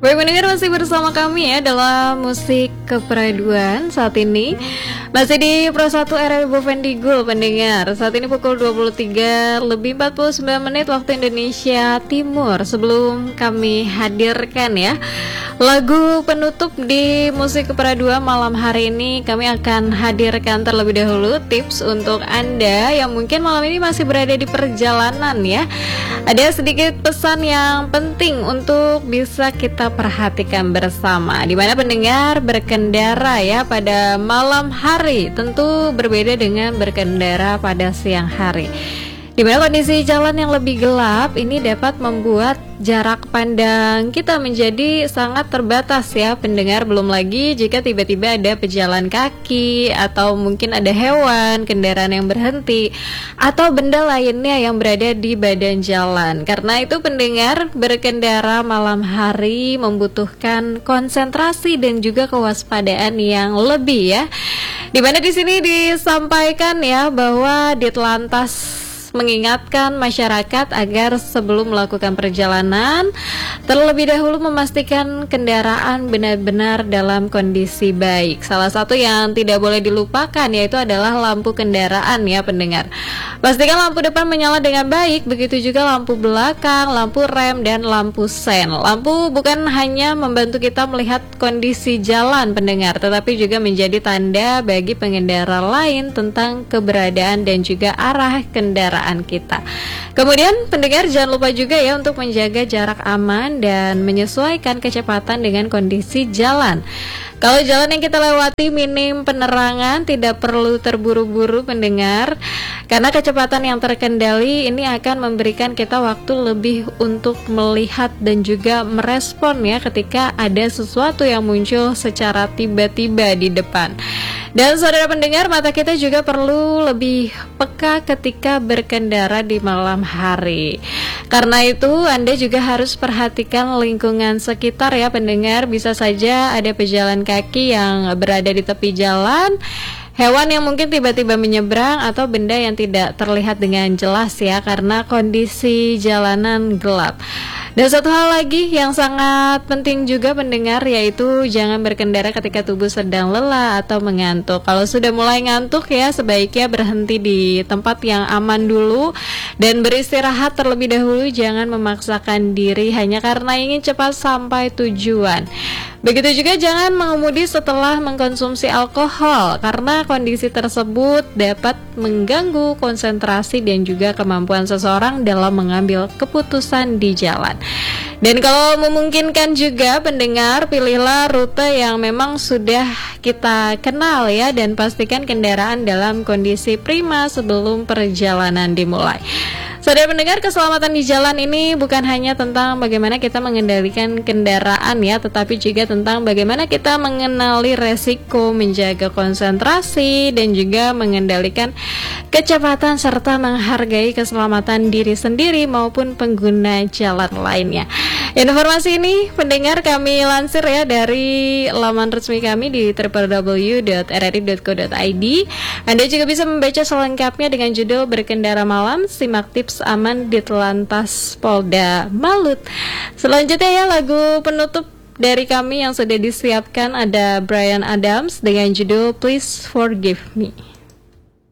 Baik pendengar, masih bersama kami ya dalam musik keperaduan saat ini. Masih di Pro 1 RRI Bovendigul pendengar. Saat ini pukul 23 lebih 49 menit waktu Indonesia Timur. Sebelum kami hadirkan ya lagu penutup di musik keperaduan malam hari ini, kami akan hadirkan terlebih dahulu tips untuk Anda yang mungkin malam ini masih berada di perjalanan ya. Ada sedikit pesan yang penting untuk bisa kita perhatikan bersama. Di mana pendengar berkendara ya pada malam hari tentu berbeda dengan berkendara pada siang hari. Di mana kondisi jalan yang lebih gelap ini dapat membuat jarak pandang kita menjadi sangat terbatas ya pendengar. Belum lagi jika tiba-tiba ada pejalan kaki atau mungkin ada hewan, kendaraan yang berhenti atau benda lainnya yang berada di badan jalan. Karena itu pendengar, berkendara malam hari membutuhkan konsentrasi dan juga kewaspadaan yang lebih ya. Di mana di sini disampaikan ya bahwa Ditlantas mengingatkan masyarakat agar sebelum melakukan perjalanan terlebih dahulu memastikan kendaraan benar-benar dalam kondisi baik. Salah satu yang tidak boleh dilupakan yaitu adalah lampu kendaraan ya pendengar. Pastikan lampu depan menyala dengan baik, begitu juga lampu belakang, lampu rem dan lampu sen. Lampu bukan hanya membantu kita melihat kondisi jalan pendengar, tetapi juga menjadi tanda bagi pengendara lain tentang keberadaan dan juga arah kendaraan kita. Kemudian pendengar jangan lupa juga ya untuk menjaga jarak aman dan menyesuaikan kecepatan dengan kondisi jalan. Kalau jalan yang kita lewati minim penerangan, tidak perlu terburu-buru pendengar, karena kecepatan yang terkendali ini akan memberikan kita waktu lebih untuk melihat dan juga merespon ya ketika ada sesuatu yang muncul secara tiba-tiba di depan. Dan saudara pendengar, mata kita juga perlu lebih peka ketika berkendara di malam hari. Karena itu Anda juga harus perhatikan lingkungan sekitar ya pendengar. Bisa saja ada pejalan kaki yang berada di tepi jalan, hewan yang mungkin tiba-tiba menyeberang, atau benda yang tidak terlihat dengan jelas ya karena kondisi jalanan gelap. Dan satu hal lagi yang sangat penting juga pendengar, yaitu jangan berkendara ketika tubuh sedang lelah atau mengantuk. Kalau sudah mulai ngantuk ya sebaiknya berhenti di tempat yang aman dulu dan beristirahat terlebih dahulu. Jangan memaksakan diri hanya karena ingin cepat sampai tujuan. Begitu juga jangan mengemudi setelah mengkonsumsi alkohol, karena kondisi tersebut dapat mengganggu konsentrasi dan juga kemampuan seseorang dalam mengambil keputusan di jalan. Dan kalau memungkinkan juga pendengar, pilihlah rute yang memang sudah kita kenal ya, dan pastikan kendaraan dalam kondisi prima sebelum perjalanan dimulai. Saudara pendengar, keselamatan di jalan ini bukan hanya tentang bagaimana kita mengendalikan kendaraan ya, tetapi juga tentang bagaimana kita mengenali resiko, menjaga konsentrasi, dan juga mengendalikan kecepatan serta menghargai keselamatan diri sendiri maupun pengguna jalan lainnya. Informasi ini pendengar kami lansir ya dari laman resmi kami di www.rri.co.id. Anda juga bisa membaca selengkapnya dengan judul Berkendara Malam, simak tips aman Ditlantas Polda Malut. Selanjutnya ya lagu penutup dari kami yang sudah disiapkan ada Bryan Adams dengan judul Please Forgive Me.